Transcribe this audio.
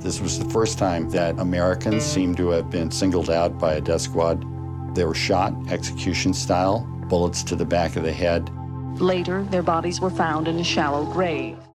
This was the first time that Americans seemed to have been singled out by a death squad. They were shot execution style, bullets to the back of the head. Later, their bodies were found in a shallow grave.